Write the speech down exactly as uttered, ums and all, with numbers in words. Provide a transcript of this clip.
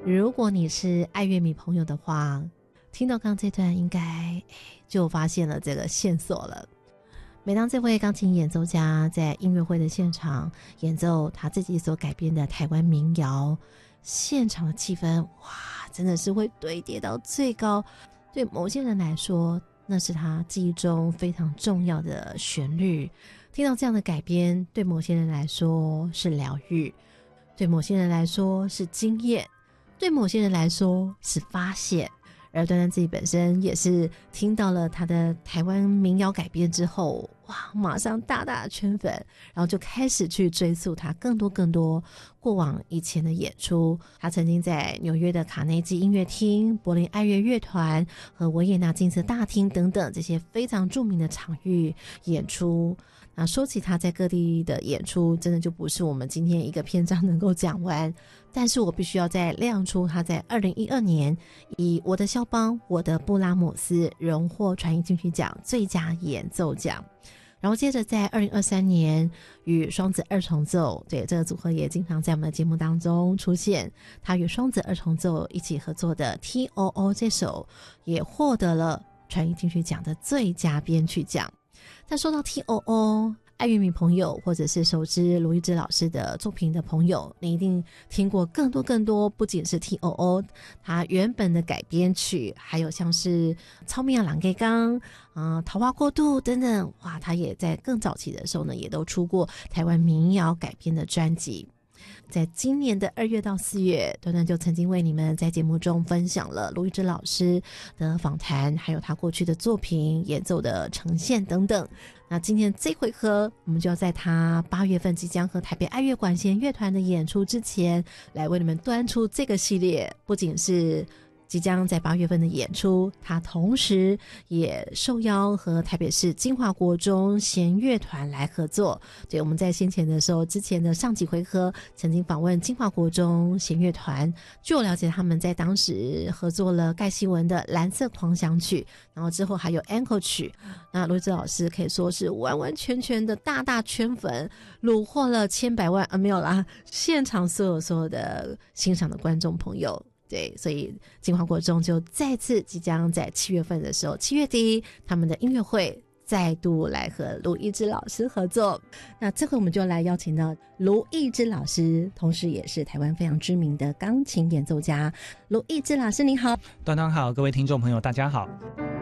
如果你是爱乐迷朋友的话，听到刚这段应该就发现了这个线索了。每当这位钢琴演奏家在音乐会的现场演奏他自己所改编的台湾民谣，现场的气氛哇，真的是会堆叠到最高。对某些人来说，那是他记忆中非常重要的旋律。听到这样的改编，对某些人来说是疗愈，对某些人来说是经验，对某些人来说是发现。而端端自己本身也是听到了他的台湾民谣改编之后，哇，马上大大圈粉，然后就开始去追溯他更多更多过往以前的演出。他曾经在纽约的卡内基音乐厅、柏林爱乐乐团和维也纳金色大厅等等这些非常著名的场域演出。那说起他在各地的演出，真的就不是我们今天一个篇章能够讲完，但是我必须要再亮出他在二零一二年以我的肖邦我的布拉姆斯荣获传艺金曲奖最佳演奏奖。然后接着在二零二三年与双子二重奏，对，这个组合也经常在我们的节目当中出现，他与双子二重奏一起合作的 T O O 这首也获得了传艺金曲奖的最佳编曲奖。但说到 T O O， 爱乐迷朋友或者是熟知卢一枝老师的作品的朋友，你一定听过更多更多，不仅是 T O O 他原本的改编曲，还有像是草莓朗给刚、呃、桃花过渡等等，哇，他也在更早期的时候呢，也都出过台湾民谣改编的专辑。在今年的二月到四月，端端就曾经为你们在节目中分享了卢一枝老师的访谈，还有他过去的作品演奏的呈现等等。那今天这回合，我们就要在他八月份即将和台北爱乐管弦乐团的演出之前，来为你们端出这个系列，不仅是即将在八月份的演出，他同时也受邀和台北市金华国中弦乐团来合作。对，我们在先前的时候，之前的上几回合曾经访问金华国中弦乐团，据我了解，他们在当时合作了盖希文的《蓝色狂想曲》，然后之后还有 Encore 曲。那卢一枝老师可以说是完完全全的大大圈粉，虏获了千百万啊，没有啦，现场所有所有的欣赏的观众朋友。对，所以金华国中就再次即将在七月份的时候，七月底他们的音乐会再度来和卢一枝老师合作。那这回我们就来邀请到卢一枝老师，同时也是台湾非常知名的钢琴演奏家。卢一枝老师您好。 端端好，各位听众朋友大家好。